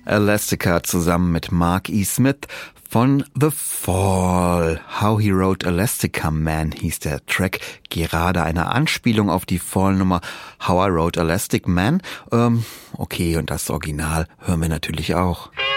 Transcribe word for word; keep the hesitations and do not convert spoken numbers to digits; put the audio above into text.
Elastica zusammen mit Mark E. Smith von The Fall. How He Wrote Elastica Man hieß der Track. Gerade eine Anspielung auf die Fall-Nummer How I Wrote Elastic Man. Ähm, okay, und das Original hören wir natürlich auch.